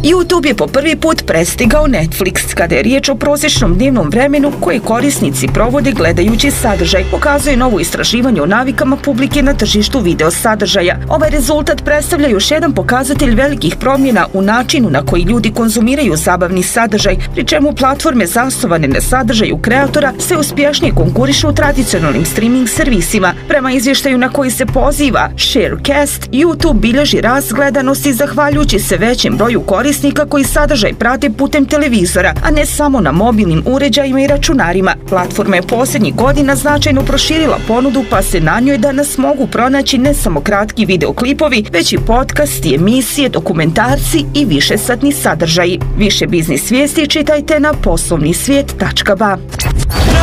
YouTube je po prvi put prestigao Netflix kada je riječ o prosječnom dnevnom vremenu koje korisnici provode gledajući sadržaj, pokazuje novo istraživanje o navikama publike na tržištu video sadržaja. Ovaj rezultat predstavlja još jedan pokazatelj velikih promjena u načinu na koji ljudi konzumiraju zabavni sadržaj, pri čemu platforme zasnovane na sadržaju kreatora sve uspješnije konkurišu u tradicionalnim streaming servisima. Prema izvještaju na koji se poziva Sharecast, YouTube bilježi rast gledanosti zahvaljujući se većem broju korisnika koji sadržaj prate putem televizora, a ne samo na mobilnim uređajima i računarima. Platforma je posljednjih godina značajno proširila ponudu, pa se na njoj danas mogu pronaći ne samo kratki videoklipovi, već i podcasti, emisije, dokumentarci i višesatni sadržaji. Više biznis vijesti čitajte na poslovnisvijet.ba.